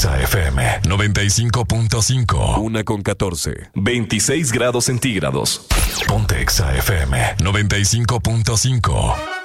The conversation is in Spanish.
Exa FM 95.5. 1:14. 26 grados centígrados. Ponte Exa FM 95.5.